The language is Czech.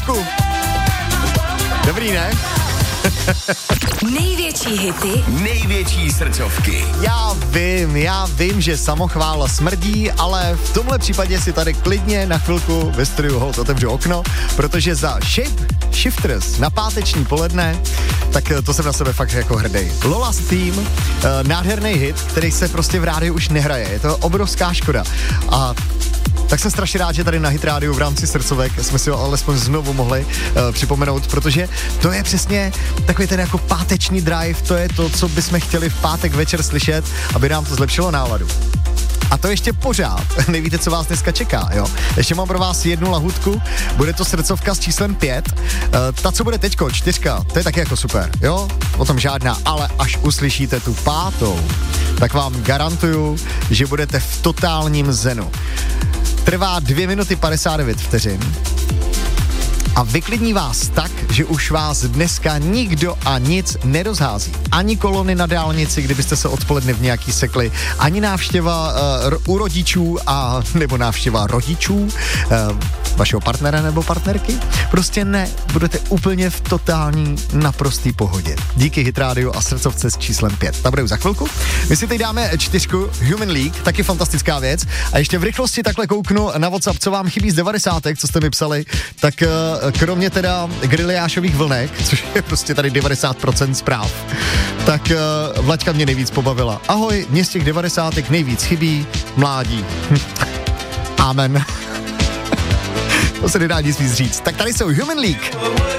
chvilku. Dobrý, ne? Největší hity, největší srdcovky. Já vím, že samochvála smrdí, ale v tomhle případě si tady klidně na chvilku ve studiu Hold otevřu okno, protože za Shifters na páteční poledne, tak to jsem na sebe fakt jako hrdý. Lola's Theme, nádherný hit, který se prostě v rádiu už nehraje, je to obrovská škoda. A tak jsem strašně rád, že tady na Hit rádiu v rámci srdcovek jsme si ho alespoň znovu mohli připomenout, protože to je přesně takový ten jako páteční drive, to je to, co bychom chtěli v pátek večer slyšet, aby nám to zlepšilo náladu. A to ještě pořád, nevíte, co vás dneska čeká, jo. Ještě mám pro vás jednu lahůdku, bude to srdcovka s číslem 5. Ta, co bude teďko, 4, to je taky jako super, jo. O tom žádná, ale až uslyšíte tu 5, tak vám garantuju, že budete v totálním zenu. Trvá 2 minuty 59 vteřin a vyklidní vás tak, že už vás dneska nikdo a nic nerozhází. Ani kolony na dálnici, kdybyste se odpoledne v nějaký sekli, ani návštěva u rodičů a nebo návštěva rodičů vašeho partnera nebo partnerky. Prostě ne, budete úplně v totální naprostý pohodě. Díky Hit rádiu a srdcovce s číslem 5. Ta bude za chvilku. My si teď dáme 4, Human League, taky fantastická věc. A ještě v rychlosti takhle kouknu na WhatsApp, co vám chybí z 90, co jste mi psali, tak kromě teda Grilliášových vlnek, což je prostě tady 90% zpráv, tak Vlaďka mě nejvíc pobavila. Ahoj, mě z těch 90 nejvíc chybí mládí. Amen. To se nedá nic víc říct. Tak tady jsou Human League.